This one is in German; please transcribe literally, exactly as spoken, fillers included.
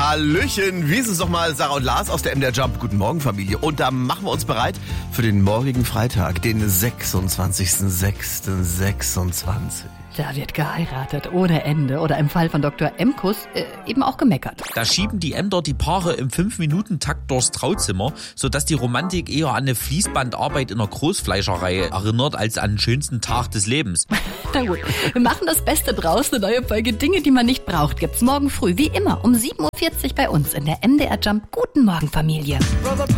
Hallöchen, wir sind doch mal Sarah und Lars aus der M D R Jump. Guten Morgen, Familie. Und da machen wir uns bereit für den morgigen Freitag, den sechsundzwanzigsten sechsten sechsundzwanzig. Da wird geheiratet ohne Ende oder im Fall von Doktor Emkus äh, eben auch gemeckert. Da schieben die Ämter die Paare im fünf Minuten Takt durchs Trauzimmer, sodass die Romantik eher an eine Fließbandarbeit in einer Großfleischerei erinnert als an den schönsten Tag des Lebens. Na gut, wir machen das Beste draus. Eine neue Folge Dinge, die man nicht braucht, gibt's morgen früh, wie immer, um sieben Uhr vierzig bei uns in der M D R Jump. Guten Morgen, Familie.